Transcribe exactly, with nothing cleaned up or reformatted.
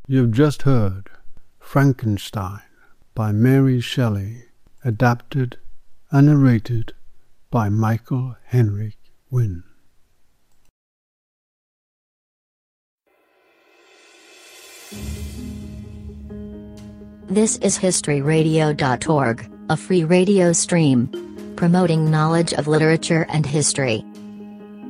You've just heard Frankenstein by Mary Shelley, adapted and narrated by Michael Henrik Wynne. This is history radio dot org, a free radio stream promoting knowledge of literature and history.